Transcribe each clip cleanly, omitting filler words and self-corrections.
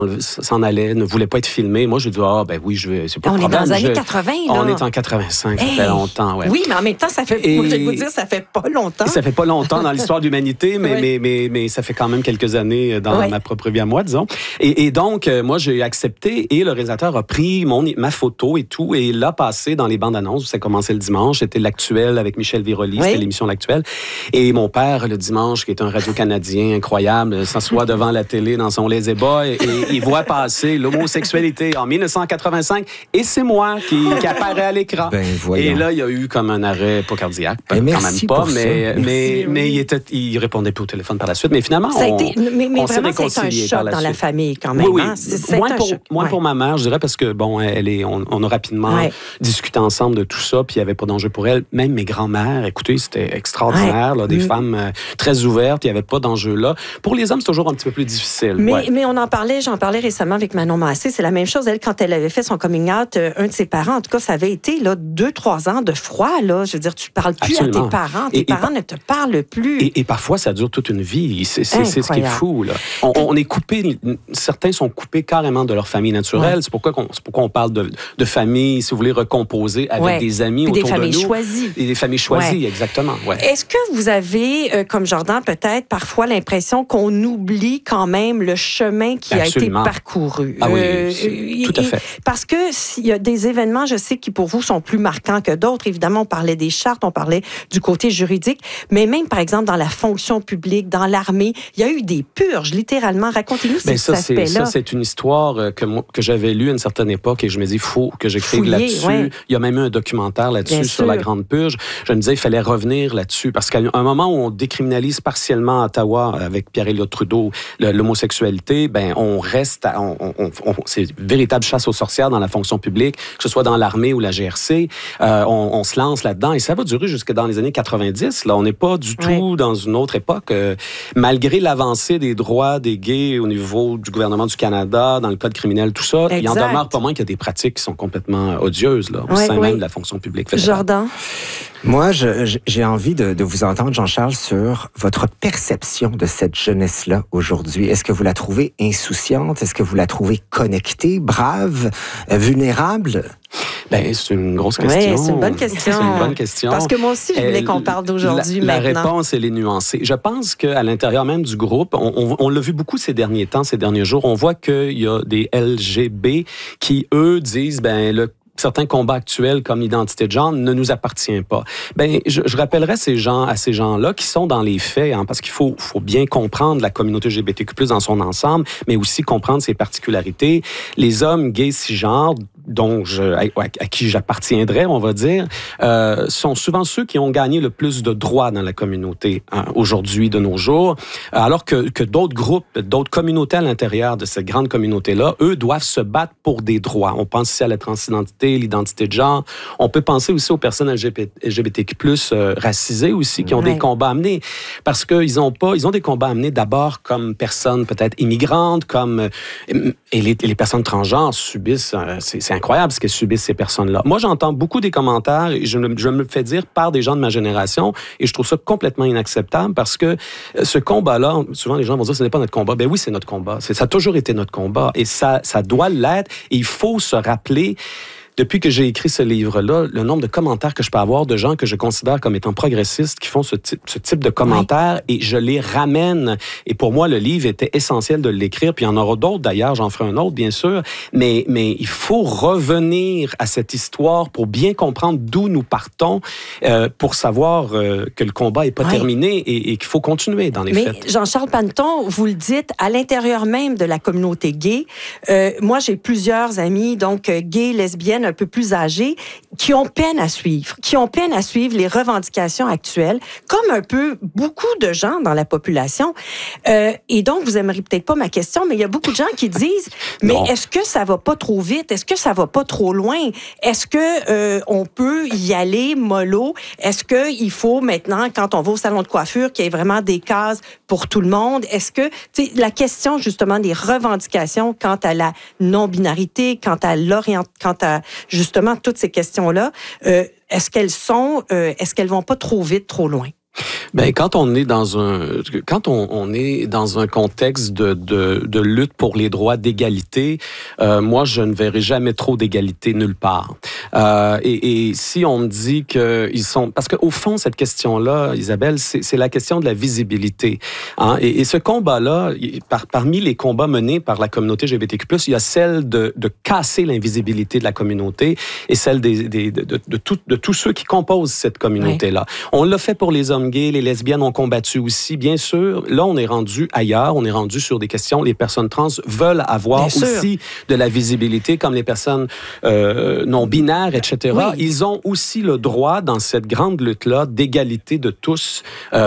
s'en allait, ne voulait pas être filmé. Moi, je dis, ben oui, je vais, c'est pas de problème. On est dans les années 80, là. On est en 85, ça fait longtemps, ouais. Oui, mais en même temps, ça fait, moi, je vais vous dire, ça fait pas longtemps. Ça fait pas longtemps dans l'histoire de l'humanité, mais ça fait quand même quelques années dans ma propre vie à moi, disons. Et donc, moi, j'ai accepté et le réalisateur a pris ma photo et tout et l'a passé dans les bandes annonces. Ça a commencé le dimanche. C'était l'Actuel avec Michel Viroli. C'était l'émission L'Actuel. Et mon père, le dimanche, qui est un radio-canadien incroyable, s'assoit devant la télé dans son lazy boy et il voit passer l'homosexualité en 1985 et c'est moi qui apparaît à l'écran. Et là, il y a eu comme un arrêt, pas cardiaque, quand même pas, mais il répondait plus au téléphone par la suite. Mais finalement, on s'est réconciliés par la suite. Dans la famille quand même. Oui, hein? Moins pour ma mère, je dirais, parce que bon, on a rapidement discuté ensemble de tout ça, puis il n'y avait pas d'enjeu pour elle. Même mes grands-mères, écoutez, c'était extraordinaire, là, des femmes très ouvertes, il n'y avait pas d'enjeu là. Pour les hommes, c'est toujours un petit peu plus difficile. Mais j'en parlais récemment avec Manon Massé, c'est la même chose. Elle, quand elle avait fait son coming out, un de ses parents, en tout cas, ça avait été 2-3 ans de froid. Là. Je veux dire, tu ne parles plus à tes parents. Tes parents ne te parlent plus. Et parfois, ça dure toute une vie. C'est ce qui est fou. Là. On est coupé, certains sont coupés carrément de leur famille naturelle. C'est pourquoi on parle de famille, si vous voulez, recomposer avec des amis autour de nous. Des familles choisies. Et des familles choisies, exactement. Ouais. Est-ce que vous avez, comme Jordan, peut-être parfois l'impression qu'on oublie quand même le chemin qui a été parcouru? Ah oui, tout à fait. Parce que s'il y a des événements, je sais, qui pour vous sont plus marquants que d'autres. Évidemment, on parlait des chartes, on parlait du côté juridique, mais même, par exemple, dans la fonction publique, dans l'armée, il y a eu des purges, littéralement. Racontez-nous cet aspect-là. Ça, c'est une histoire que j'avais lue à une certaine époque et je me dis, il faut que j'écrive là-dessus. Il y a même eu un documentaire là-dessus sur la Grande Purge. Je me disais, il fallait revenir là-dessus parce qu'à un moment où on décriminalise partiellement à Ottawa avec Pierre-Éliott Trudeau l'homosexualité, on reste, c'est une véritable chasse aux sorcières dans la fonction publique, que ce soit dans l'armée ou la GRC. On se lance là-dedans et ça va durer jusque dans les années 90. Là, on n'est pas du tout dans une autre époque. Malgré l'avancée des droits des gays au niveau du gouvernement du Canada, dans le code criminel, tout ça, il en demeure pas moins qu'il y a des pratiques qui sont complètement odieuses là, au sein même de la fonction publique fédérale. Jordan? Moi, j'ai envie de vous entendre, Jean-Charles, sur votre perception de cette jeunesse-là aujourd'hui. Est-ce que vous la trouvez insouciante? Est-ce que vous la trouvez connectée, brave, vulnérable? C'est une grosse question. Oui, c'est une bonne question. C'est une bonne question. Parce que moi aussi, je voulais qu'on parle d'aujourd'hui la maintenant. La réponse, elle est nuancée. Je pense qu'à l'intérieur même du groupe, on l'a vu beaucoup ces derniers temps, ces derniers jours, on voit qu'il y a des LGB qui, eux, disent, certains combats actuels comme l'identité de genre ne nous appartient pas. Je rappellerai à ces gens-là qui sont dans les faits, parce qu'il faut bien comprendre la communauté LGBTQ+ dans son ensemble, mais aussi comprendre ses particularités. Les hommes gays cisgenres, à qui j'appartiendrais, on va dire, sont souvent ceux qui ont gagné le plus de droits dans la communauté aujourd'hui, de nos jours, alors que d'autres groupes, d'autres communautés à l'intérieur de cette grande communauté-là, eux, doivent se battre pour des droits. On pense ici à la transidentité, l'identité de genre. On peut penser aussi aux personnes LGBTQ+, racisées aussi, qui ont des combats à mener, parce qu'ils ont des combats à mener d'abord comme personnes peut-être immigrantes, et les personnes transgenres subissent, c'est incroyable ce qu'elles subissent ces personnes-là. Moi, j'entends beaucoup des commentaires, et je me fais dire par des gens de ma génération, et je trouve ça complètement inacceptable, parce que ce combat-là, souvent les gens vont dire, ce n'est pas notre combat. Oui, c'est notre combat. Ça a toujours été notre combat, et ça doit l'être, et il faut se rappeler. Depuis que j'ai écrit ce livre-là, le nombre de commentaires que je peux avoir de gens que je considère comme étant progressistes qui font ce type de commentaires, et je les ramène. Et pour moi, le livre était essentiel de l'écrire. Puis il y en aura d'autres d'ailleurs, j'en ferai un autre, bien sûr. Mais il faut revenir à cette histoire pour bien comprendre d'où nous partons, pour savoir que le combat n'est pas terminé et qu'il faut continuer dans les faits. Mais Jean-Charles Panneton, vous le dites, à l'intérieur même de la communauté gay, moi j'ai plusieurs amis, donc gays, lesbiennes, un peu plus âgés, qui ont peine à suivre les revendications actuelles, comme un peu beaucoup de gens dans la population. Et donc, vous aimeriez peut-être pas ma question, mais il y a beaucoup de gens qui disent, mais est-ce que ça va pas trop vite? Est-ce que ça va pas trop loin? Est-ce que on peut y aller mollo? Est-ce qu'il faut maintenant, quand on va au salon de coiffure, qu'il y ait vraiment des cases pour tout le monde? Est-ce que, la question justement des revendications quant à la non-binarité, quant à justement toutes ces questions-là, est-ce qu'elles vont pas trop vite, trop loin? Ben quand on est dans un contexte de lutte pour les droits d'égalité, moi je ne verrai jamais trop d'égalité nulle part. Et si on me dit que ils sont, parce qu'au fond cette question-là, Isabelle, c'est la question de la visibilité. Hein? Et ce combat-là, parmi les combats menés par la communauté LGBTQ+, il y a celle de casser l'invisibilité de la communauté et celle de tous ceux qui composent cette communauté-là. Oui. On l'a fait pour les hommes gays, les lesbiennes ont combattu aussi, bien sûr. Là, on est rendu ailleurs, on est rendu sur des questions. Les personnes trans veulent avoir aussi de la visibilité, comme les personnes non-binaires, etc. Oui. Ils ont aussi le droit, dans cette grande lutte-là, d'égalité de tous,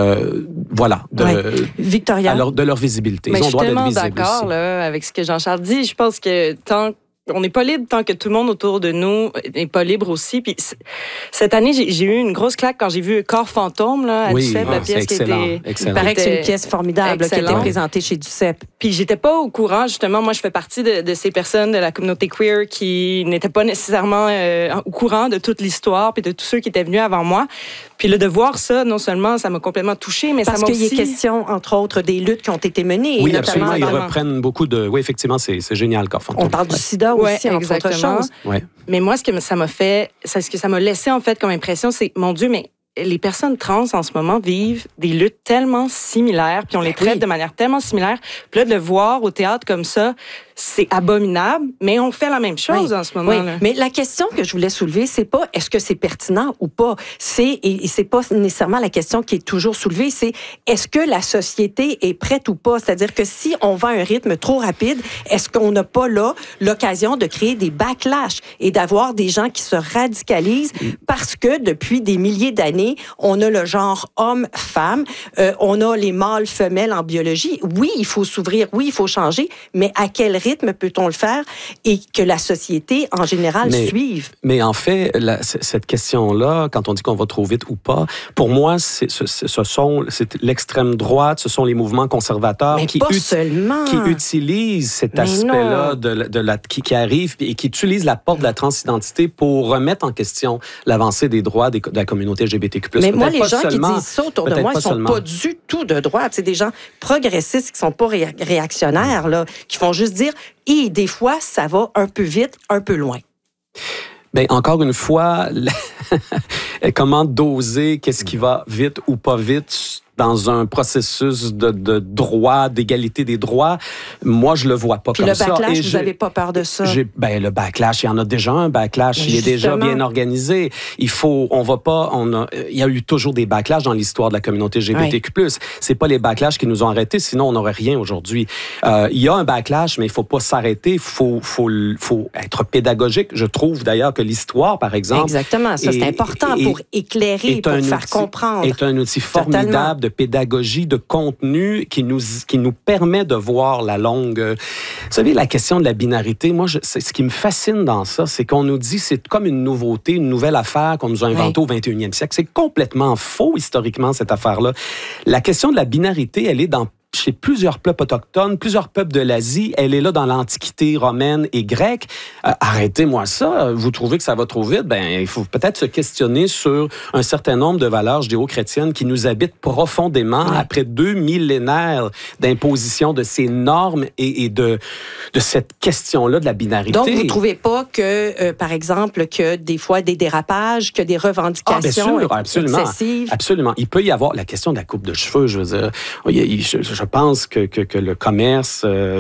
Victoria. De leur visibilité. Mais ils ont le droit d'être visibles. Je suis tellement d'accord là, avec ce que Jean-Charles dit. Je pense que on n'est pas libre tant que tout le monde autour de nous n'est pas libre aussi. Puis cette année, j'ai eu une grosse claque quand j'ai vu Corps fantôme là, à Duceppe, la pièce qui était... Il paraît que c'est une pièce formidable qui a été présentée chez Duceppe. Puis j'étais pas au courant, justement. Moi, je fais partie de ces personnes de la communauté queer qui n'étaient pas nécessairement au courant de toute l'histoire puis de tous ceux qui étaient venus avant moi. Puis là, de voir ça, non seulement ça m'a complètement touchée, mais parce ça m'a aussi... Parce qu'il y a question, entre autres, des luttes qui ont été menées. Oui, absolument. Ils reprennent beaucoup de... Oui, effectivement, c'est génial, Corps fantôme. On parle du sida aussi, entre autres choses. Ouais. Mais moi, ce que ça m'a fait, ce que ça m'a laissé en fait comme impression, c'est, mon Dieu, mais les personnes trans en ce moment vivent des luttes tellement similaires, puis on les traite de manière tellement similaire. Puis là, de le voir au théâtre comme ça, c'est abominable, mais on fait la même chose en ce moment. Oui. Mais la question que je voulais soulever, c'est pas est-ce que c'est pertinent ou pas. Et c'est pas nécessairement la question qui est toujours soulevée, c'est est-ce que la société est prête ou pas. C'est-à-dire que si on va à un rythme trop rapide, est-ce qu'on n'a pas là l'occasion de créer des backlash et d'avoir des gens qui se radicalisent parce que depuis des milliers d'années, on a le genre homme-femme, on a les mâles-femelles en biologie. Oui, il faut s'ouvrir, oui, il faut changer, mais à quel rythme peut-on le faire et que la société, en général, suive? Mais en fait, cette question-là, quand on dit qu'on va trop vite ou pas, pour moi, c'est l'extrême droite, ce sont les mouvements conservateurs qui utilisent cet aspect-là qui arrive et qui utilisent la porte de la transidentité pour remettre en question l'avancée des droits de la communauté LGBTQ+. Mais moi, les gens qui disent ça autour de moi, ils ne sont pas du tout de droite. C'est des gens progressistes qui ne sont pas réactionnaires, là, qui font juste dire et des fois, ça va un peu vite, un peu loin. Bien, encore une fois, comment doser qu'est-ce qui va vite ou pas vite dans un processus de droit, d'égalité des droits, moi, je le vois pas comme ça. Puis le backlash, vous n'avez pas peur de ça? Le backlash, il y en a déjà un backlash, il est déjà bien organisé. Il y a eu toujours des backlash dans l'histoire de la communauté LGBTQ+. C'est pas les backlash qui nous ont arrêtés, sinon on n'aurait rien aujourd'hui. Il y a un backlash, mais il faut pas s'arrêter, il faut être pédagogique. Je trouve d'ailleurs que l'histoire, par exemple... Exactement, ça c'est important pour éclairer, pour faire comprendre. Est un outil formidable de pédagogie, de contenu qui nous permet de voir la longue... Vous savez, la question de la binarité, moi, ce qui me fascine dans ça, c'est qu'on nous dit c'est comme une nouveauté, une nouvelle affaire qu'on nous a inventée au 21e siècle. C'est complètement faux, historiquement, cette affaire-là. La question de la binarité, elle est chez plusieurs peuples autochtones, plusieurs peuples de l'Asie. Elle est là dans l'Antiquité romaine et grecque. Arrêtez-moi ça. Vous trouvez que ça va trop vite? Ben, il faut peut-être se questionner sur un certain nombre de valeurs judéo-chrétiennes qui nous habitent profondément après 2 millénaires d'imposition de ces normes et de cette question-là de la binarité. Donc, vous ne trouvez pas que, par exemple, que des fois, des dérapages, que des revendications excessives? Absolument. Il peut y avoir la question de la coupe de cheveux, je veux dire. Je pense que le commerce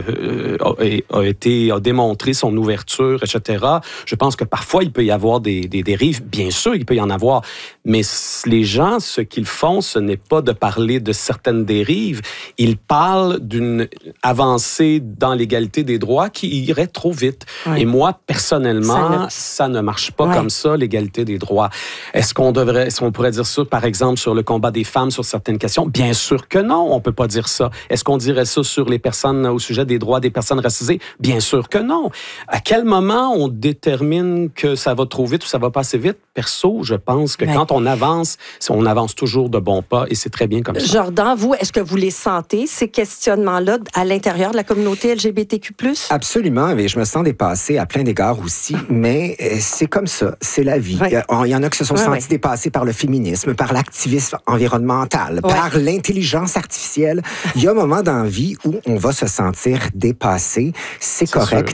a démontré son ouverture, etc. Je pense que parfois, il peut y avoir des dérives. Bien sûr, il peut y en avoir. Mais les gens, ce qu'ils font, ce n'est pas de parler de certaines dérives. Ils parlent d'une avancée dans l'égalité des droits qui irait trop vite. Oui. Et moi, personnellement, ça ne marche pas comme ça, l'égalité des droits. Est-ce qu'on pourrait dire ça, par exemple, sur le combat des femmes sur certaines questions? Bien sûr que non, on peut pas dire ça. Est-ce qu'on dirait ça sur les personnes au sujet des droits des personnes racisées? Bien sûr que non. À quel moment on détermine que ça va trop vite ou ça va pas assez vite? Perso, je pense que quand on avance toujours de bons pas et c'est très bien comme ça. Jordan, vous, est-ce que vous les sentez, ces questionnements-là, à l'intérieur de la communauté LGBTQ+? Absolument, mais je me sens dépassée à plein d'égards aussi, mais c'est comme ça, c'est la vie. Il y en a qui se sont sentis dépassés par le féminisme, par l'activisme environnemental, par l'intelligence artificielle. Il y a un moment dans la vie où on va se sentir dépassé, c'est correct.